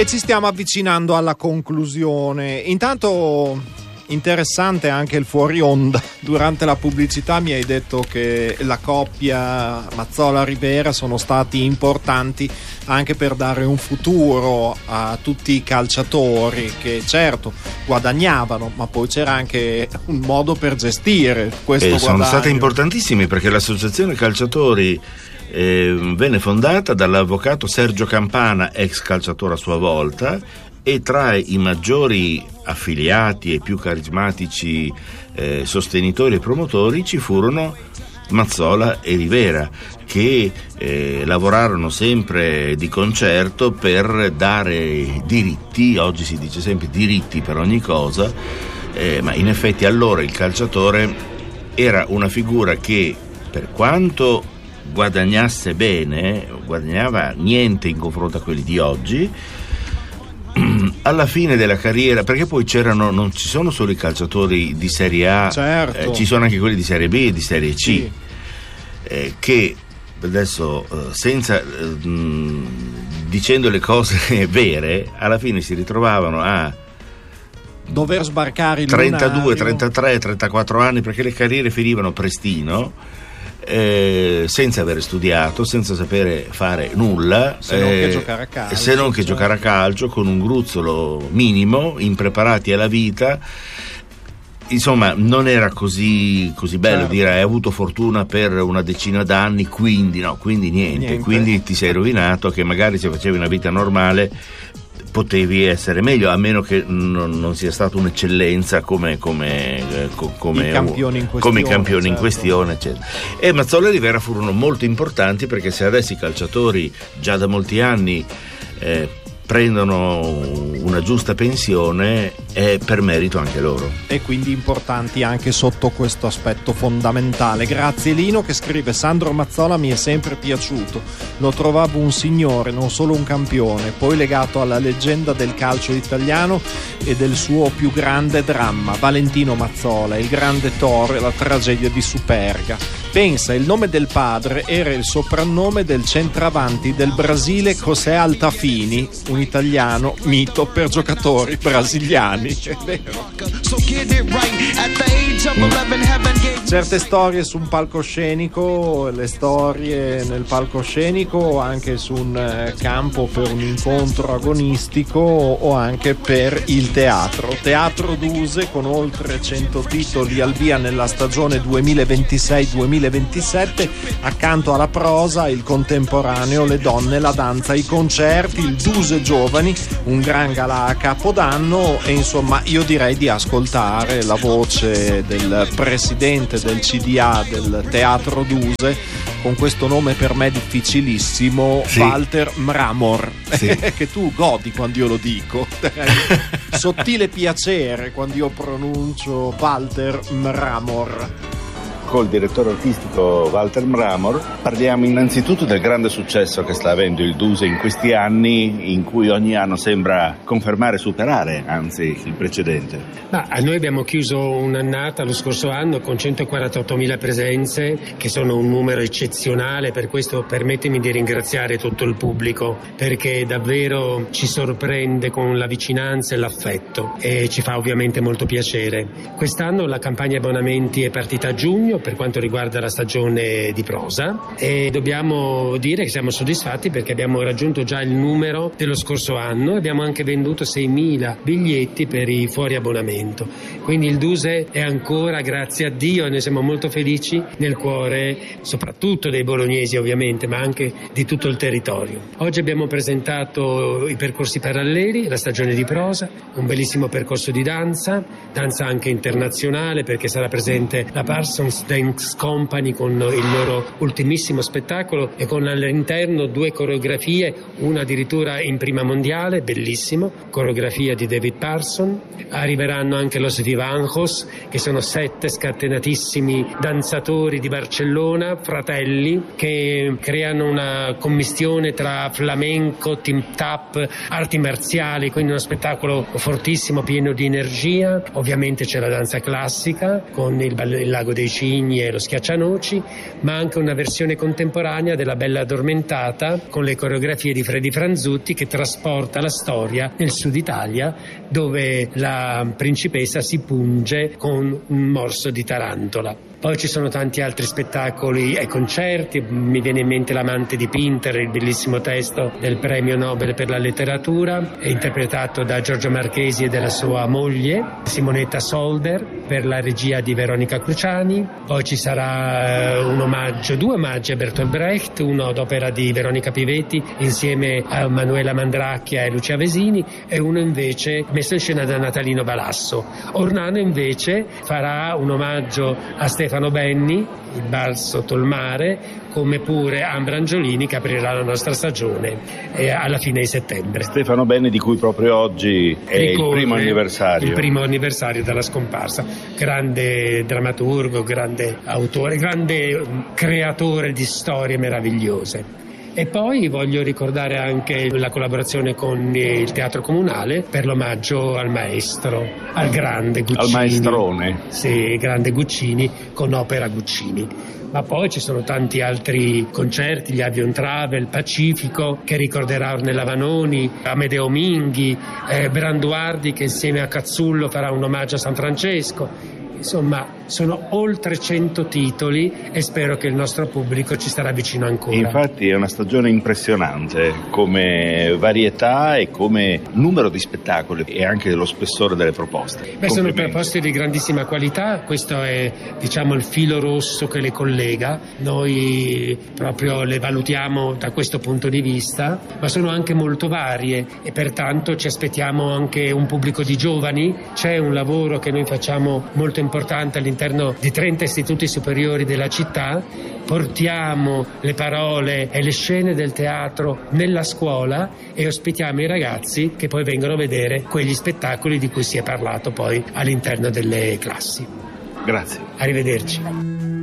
E ci stiamo avvicinando alla conclusione. Intanto interessante anche il fuori onda. Durante la pubblicità mi hai detto che la coppia Mazzola-Rivera sono stati importanti anche per dare un futuro a tutti i calciatori che certo guadagnavano, ma poi c'era anche un modo per gestire questo guadagno. Sono stati importantissimi perché l'associazione calciatori venne fondata dall'avvocato Sergio Campana, ex calciatore a sua volta, e tra i maggiori affiliati e più carismatici sostenitori e promotori ci furono Mazzola e Rivera, che lavorarono sempre di concerto per dare diritti, oggi si dice sempre diritti per ogni cosa, ma in effetti allora il calciatore era una figura che, per quanto guadagnasse bene, guadagnava niente in confronto a quelli di oggi, alla fine della carriera, perché poi non ci sono solo i calciatori di Serie A, certo. Ci sono anche quelli di Serie B e di Serie C, sì. Che adesso dicendo le cose vere, alla fine si ritrovavano a dover sbarcare il 32, lunario. 33, 34 anni, perché le carriere finivano prestino, senza aver studiato, senza sapere fare nulla, se non che giocare a calcio, se non che giocare a calcio, con un gruzzolo minimo, impreparati alla vita. Insomma, non era così bello, certo. Dire hai avuto fortuna per una decina d'anni, quindi niente. Quindi ti sei rovinato, che magari se facevi una vita normale potevi essere meglio, a meno che non sia stata un'eccellenza come i campioni in questione, eccetera. E Mazzola e Rivera furono molto importanti, perché se adesso i calciatori già da molti anni prendono una giusta pensione è per merito anche loro, e quindi importanti anche sotto questo aspetto fondamentale. Grazie Lino, che scrive: Sandro Mazzola mi è sempre piaciuto, lo trovavo un signore, non solo un campione, poi legato alla leggenda del calcio italiano e del suo più grande dramma, Valentino Mazzola, il grande Toro e la tragedia di Superga. Pensa, il nome del padre era il soprannome del centravanti del Brasile José Altafini, un italiano mito per giocatori brasiliani. È vero. Certe storie su un palcoscenico, le storie nel palcoscenico, o anche su un campo per un incontro agonistico, o anche per il teatro. Teatro Duse, con oltre 100 titoli al via nella stagione 2026-2027, accanto alla prosa, il contemporaneo, le donne, la danza, i concerti, il Duse Giovani, un gran galà a Capodanno. E insomma, io direi di ascoltare la voce del presidente del CDA del Teatro Duse, con questo nome per me difficilissimo, sì. Walter Mramor, sì. Che tu godi quando io lo dico, sottile piacere quando io pronuncio Walter Mramor. Col direttore artistico Walter Mramor parliamo innanzitutto del grande successo che sta avendo il Duse in questi anni, in cui ogni anno sembra confermare e superare, anzi, il precedente. Noi abbiamo chiuso un'annata lo scorso anno con 148.000 presenze, che sono un numero eccezionale. Per questo permettimi di ringraziare tutto il pubblico, perché davvero ci sorprende con la vicinanza e l'affetto, e ci fa ovviamente molto piacere. Quest'anno la campagna abbonamenti è partita a giugno per quanto riguarda la stagione di prosa, e dobbiamo dire che siamo soddisfatti perché abbiamo raggiunto già il numero dello scorso anno. Abbiamo anche venduto 6.000 biglietti per i fuori abbonamento, quindi il Duse è ancora, grazie a Dio, e noi siamo molto felici, nel cuore soprattutto dei bolognesi ovviamente, ma anche di tutto il territorio. Oggi abbiamo presentato i percorsi paralleli, la stagione di prosa, un bellissimo percorso di danza anche internazionale, perché sarà presente la Parsons Dance Company con il loro ultimissimo spettacolo, e con all'interno 2 coreografie, una addirittura in prima mondiale, bellissimo, coreografia di David Parson. Arriveranno anche Los Vivanjos, che sono 7 scatenatissimi danzatori di Barcellona, fratelli, che creano una commistione tra flamenco, team tap, arti marziali, quindi uno spettacolo fortissimo, pieno di energia. Ovviamente c'è la danza classica con il Lago dei Cigni, Benigni e lo Schiaccianoci, ma anche una versione contemporanea della Bella Addormentata con le coreografie di Freddy Franzutti, che trasporta la storia nel sud Italia, dove la principessa si punge con un morso di tarantola. Poi ci sono tanti altri spettacoli e concerti, mi viene in mente L'amante di Pinter, il bellissimo testo del premio Nobel per la letteratura, interpretato da Giorgio Marchesi e dalla sua moglie Simonetta Solder, per la regia di Veronica Cruciani. Poi ci sarà due omaggi a Bertolt Brecht, uno d'opera di Veronica Pivetti insieme a Manuela Mandracchia e Lucia Vesini, e uno invece messo in scena da Natalino Balasso. Ornano invece farà un omaggio a Stefano Benni, il bal sotto il mare, come pure Ambra Angiolini, che aprirà la nostra stagione alla fine di settembre. Stefano Benni, di cui proprio oggi è il primo anniversario. Il primo anniversario dalla scomparsa. Grande drammaturgo, grande autore, grande creatore di storie meravigliose. E poi voglio ricordare anche la collaborazione con il Teatro Comunale per l'omaggio al maestro, al grande Guccini. Al maestrone. Sì, grande Guccini con opera Guccini. Ma poi ci sono tanti altri concerti, gli Avion Travel, Pacifico, che ricorderà Ornella Vanoni, Amedeo Minghi, Branduardi, che insieme a Cazzullo farà un omaggio a San Francesco. Insomma, sono oltre 100 titoli e spero che il nostro pubblico ci starà vicino ancora. Infatti è una stagione impressionante come varietà e come numero di spettacoli e anche dello spessore delle proposte. Sono proposte di grandissima qualità, questo è il filo rosso che le collega. Noi proprio le valutiamo da questo punto di vista, ma sono anche molto varie e pertanto ci aspettiamo anche un pubblico di giovani. C'è un lavoro che noi facciamo molto importante all'interno di 30 istituti superiori della città. Portiamo le parole e le scene del teatro nella scuola e ospitiamo i ragazzi che poi vengono a vedere quegli spettacoli di cui si è parlato poi all'interno delle classi. Grazie. Arrivederci.